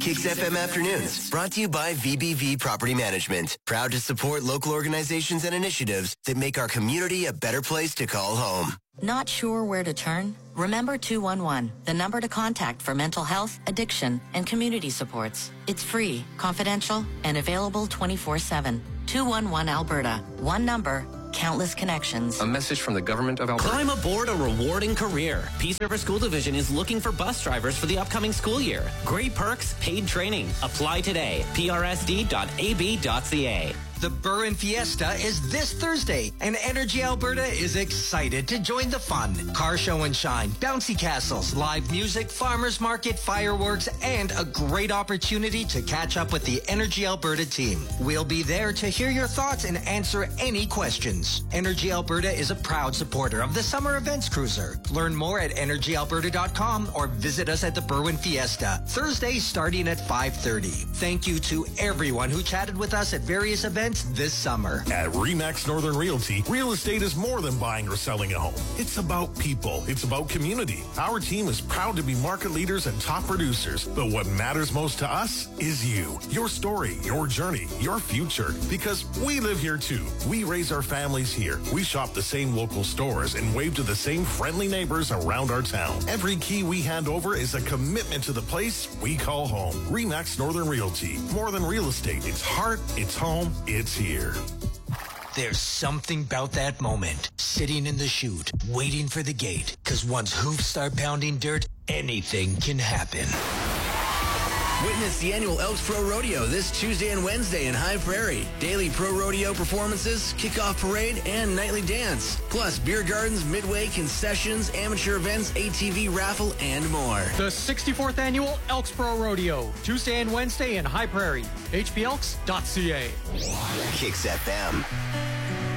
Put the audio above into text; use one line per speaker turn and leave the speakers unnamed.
Kicks FM Afternoons, brought to you by VBV Property Management. Proud to support local organizations and initiatives that make our community a better place to call home.
Not sure where to turn? Remember 211, the number to contact for mental health, addiction, and community supports. It's free, confidential, and available 24/7. 211 Alberta. One number, countless connections.
A message from the government of Alberta.
Climb aboard a rewarding career. Peace River School Division is looking for bus drivers for the upcoming school year. Great perks, paid training. Apply today. prsd.ab.ca.
The Berwyn Fiesta is this Thursday, and Energy Alberta is excited to join the fun. Car show and shine, bouncy castles, live music, farmers market, fireworks, and a great opportunity to catch up with the Energy Alberta team. We'll be there to hear your thoughts and answer any questions. Energy Alberta is a proud supporter of the Summer Events Cruiser. Learn more at energyalberta.com or visit us at the Berwyn Fiesta, Thursday starting at 5:30. Thank you to everyone who chatted with us at various events this summer.
At RE/MAX Northern Realty, real estate is more than buying or selling a home. It's about people. It's about community. Our team is proud to be market leaders and top producers, but what matters most to us is you. Your story, your journey, your future. Because we live here too. We raise our families here. We shop the same local stores and wave to the same friendly neighbors around our town. Every key we hand over is a commitment to the place we call home. RE/MAX Northern Realty. More than real estate. It's heart, it's home, it's here.
There's something about that moment, sitting in the chute, waiting for the gate, because once hoofs start pounding dirt, anything can happen.
Witness the annual Elks Pro Rodeo this Tuesday and Wednesday in High Prairie. Daily Pro Rodeo performances, kickoff parade, and nightly dance. Plus beer gardens, midway concessions, amateur events, ATV raffle, and more.
The 64th annual Elks Pro Rodeo, Tuesday and Wednesday in High Prairie. hplks.ca.
Kicks FM.